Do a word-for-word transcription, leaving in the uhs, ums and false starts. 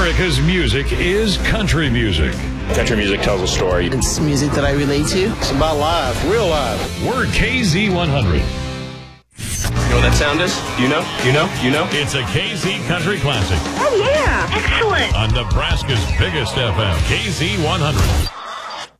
America's music is country music. Country music tells a story. It's music that I relate to. It's about life, real life. We're K Z one hundred. You know what that sound is? Do you know? You know? You know? It's a K Z Country Classic. Oh, yeah. Excellent. On Nebraska's biggest F M, K Z one hundred.